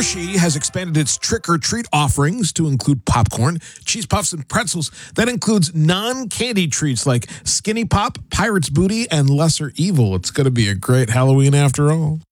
Hershey has expanded its trick-or-treat offerings to include popcorn, cheese puffs, and pretzels. That includes non-candy treats like Skinny Pop, Pirate's Booty, and Lesser Evil. It's going to be a great Halloween after all.